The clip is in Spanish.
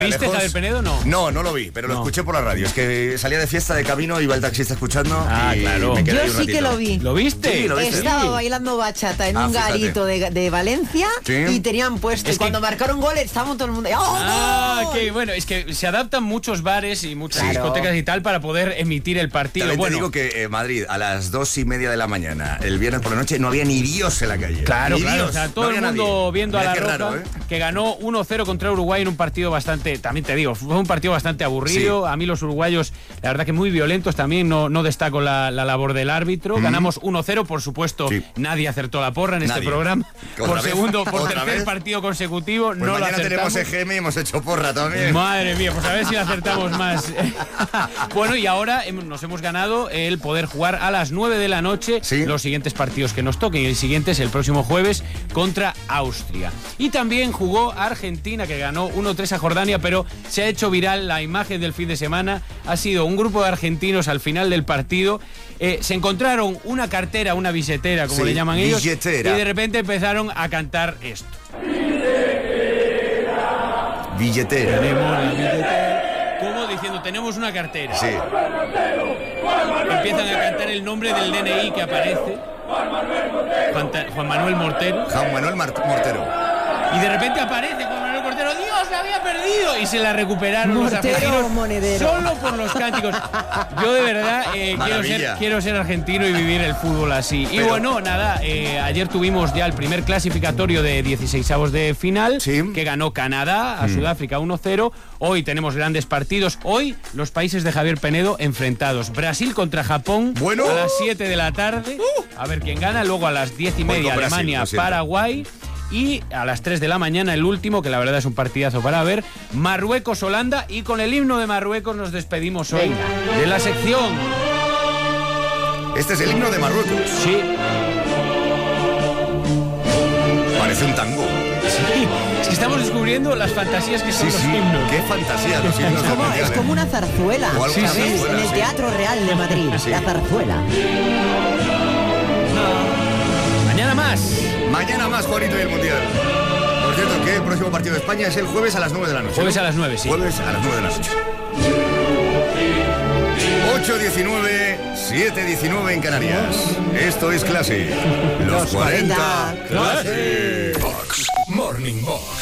¿Viste Javier Penedo? No lo vi, pero lo escuché por la radio. Es que salía de fiesta de camino, iba el taxista escuchando. Claro. Me quedé Yo ahí un sí ratito. que lo vi. ¿Lo viste? Sí, lo viste. Estaba bailando bachata en un fíjate. garito de Valencia y tenían puesto. Es Y cuando que- marcaron gol, estábamos todo el mundo. ¡Oh, gol! Que bueno, es que se adaptan muchos bares y muchas Claro. discotecas y tal para poder emitir el partido. También Bueno, te digo que Madrid, a las 2:30 de la mañana, el viernes por la noche, no había ni Dios en la calle. claro, Ni claro. Dios. O sea, No todo el había mundo nadie. viendo a Mira la qué Roja, raro, que ganó 1-0 contra Uruguay en un partido bastante, también te digo, fue un partido bastante aburrido. Sí. A mí los uruguayos, la verdad que muy violentos también, no destaco la labor del árbitro. Ganamos 1-0, por supuesto, Sí. nadie acertó la porra en este Nadie. programa. ¿Otra Por vez? segundo, por ¿Otra tercer vez? partido consecutivo, Pues no lo mañana acertamos. tenemos EGM y hemos hecho porra también. Madre mía, pues a ver si acertamos más. Bueno, y ahora nos hemos ganado el poder jugar a las 9 de la noche Sí. los siguientes partidos que nos toquen. Y el siguiente es el próximo jueves contra Austria. Y también jugó Argentina, que ganó 1-3 a Jordania, pero se ha hecho viral la imagen del fin de semana. Ha sido un grupo de argentinos al final del partido. Se encontraron una cartera, una billetera, como Sí, le llaman ellos, billetera. y de repente empezaron a cantar esto. Billetera. Tenemos la billetera. Como diciendo, tenemos una cartera. Sí. Empiezan a cantar el nombre del DNI que aparece. Juan Manuel Mortero. Juan Manuel Mortero. Y de repente aparece Juan Manuel Mortero. ¡Dios, la había perdido! Y se la recuperaron los Mortero argentinos o monedero. solo por los cánticos. Yo de verdad Maravilla. quiero ser argentino y vivir el fútbol así. Y Pero- bueno, nada, ayer tuvimos ya el primer clasificatorio de 16avos de final, Sí. que ganó Canadá a Sudáfrica 1-0. Hoy tenemos grandes partidos. Hoy los países de Javier Penedo enfrentados. Brasil contra Japón Bueno. a las 7 de la tarde. A ver quién gana. Luego a las 10:30 Voy con Brasil, Alemania, lo siento. Paraguay. Y a las 3 de la mañana el último, que la verdad es un partidazo para ver, Marruecos-Holanda. Y con el himno de Marruecos nos despedimos hoy de la sección. Este es el himno de Marruecos. Sí, Parece un tango. sí. Es que estamos descubriendo las fantasías que son los himnos. Qué fantasía los himnos del mundial, Es como una zarzuela, O algo Sí, ¿sabes? sí, zarzuela, En el sí. Teatro Real de Madrid, Sí. la zarzuela. Mañana más. Mañana más, Juanito, y el mundial. Por cierto, que el próximo partido de España es el jueves a las 9 de la noche. Jueves ¿no? a las 9, sí. Jueves a las 9 de la noche. 8:19, 7:19 en Canarias. Esto es Clase. Los 40 Clase. Box Morning Box.